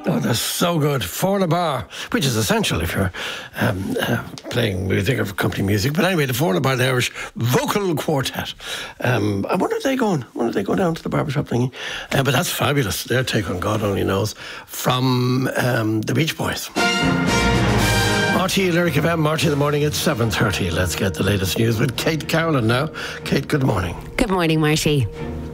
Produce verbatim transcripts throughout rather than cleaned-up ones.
Oh, they're so good. Forna Bar, which is essential if you're um, uh, playing music or company music. But anyway, the Forna Bar, the Irish Vocal Quartet. Um, I wonder if they going. I wonder if they go down to the barbershop thingy. Uh, but that's fabulous. Their take on God Only Knows from um, the Beach Boys. Marty, Lyric F M, Marty in the morning at seven thirty. Let's get the latest news with Kate Cowlan now. Kate, good morning. Good morning, Marty.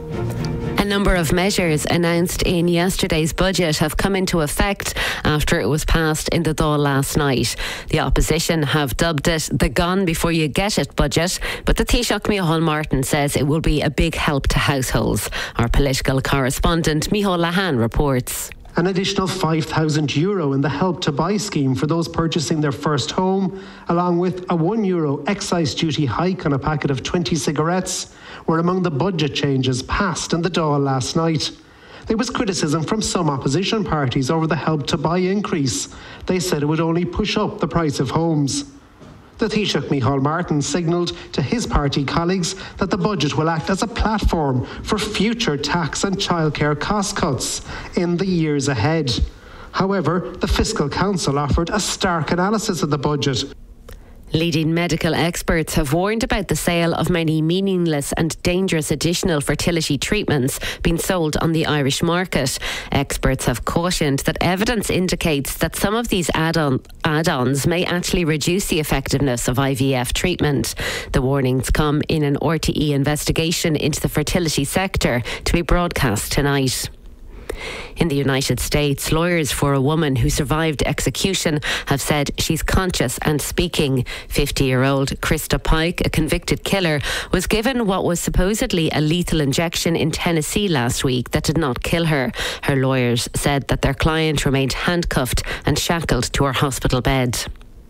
A number of measures announced in yesterday's budget have come into effect after it was passed in the Dáil last night. The opposition have dubbed it the gone before you get it budget, but the Taoiseach Micheál Martin says it will be a big help to households. Our political correspondent Micheál Lahan reports. An additional five thousand euro in the Help to Buy scheme for those purchasing their first home, along with a one euro excise duty hike on a packet of twenty cigarettes, were among the budget changes passed in the Dáil last night. There was criticism from some opposition parties over the Help to Buy increase. They said it would only push up the price of homes. The Taoiseach Micheál Martin signalled to his party colleagues that the budget will act as a platform for future tax and childcare cost cuts in the years ahead. However, the Fiscal Council offered a stark analysis of the budget. Leading medical experts have warned about the sale of many meaningless and dangerous additional fertility treatments being sold on the Irish market. Experts have cautioned that evidence indicates that some of these add-on, add-ons may actually reduce the effectiveness of I V F treatment. The warnings come in an R T E investigation into the fertility sector to be broadcast tonight. In the United States, lawyers for a woman who survived execution have said she's conscious and speaking. fifty-year-old Krista Pike, a convicted killer, was given what was supposedly a lethal injection in Tennessee last week that did not kill her. Her lawyers said that their client remained handcuffed and shackled to her hospital bed.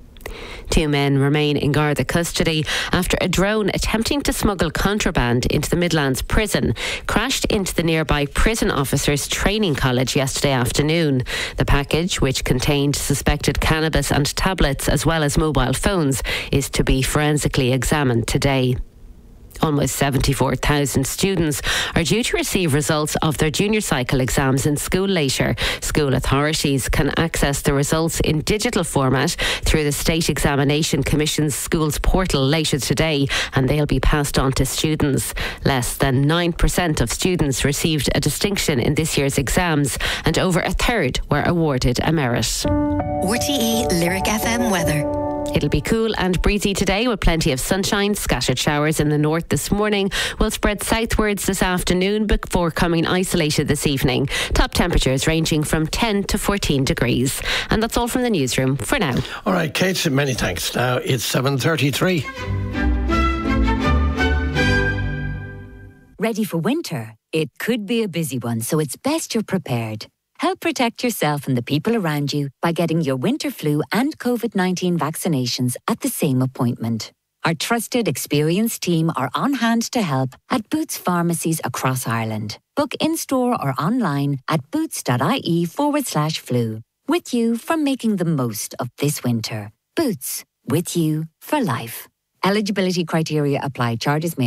Two men remain in Garda custody after a drone attempting to smuggle contraband into the Midlands prison crashed into the nearby prison officers' training college yesterday afternoon. The package, which contained suspected cannabis and tablets as well as mobile phones, is to be forensically examined today. Almost seventy-four thousand students are due to receive results of their junior cycle exams in school later. School authorities can access the results in digital format through the State Examination Commission's schools portal later today, and they'll be passed on to students. Less than nine percent of students received a distinction in this year's exams, and over a third were awarded a merit. R T E Lyric F M weather. It'll be cool and breezy today with plenty of sunshine. Scattered showers in the north this morning will spread southwards this afternoon before coming isolated this evening. Top temperatures ranging from ten to fourteen degrees. And that's all from the newsroom for now. All right, Kate, many thanks. Now it's seven thirty-three. Ready for winter? It could be a busy one, so it's best you're prepared. Help protect yourself and the people around you by getting your winter flu and COVID nineteen vaccinations at the same appointment. Our trusted, experienced team are on hand to help at Boots pharmacies across Ireland. Book in-store or online at boots.ie forward slash flu. With you for making the most of this winter. Boots, with you for life. Eligibility criteria apply. Charges may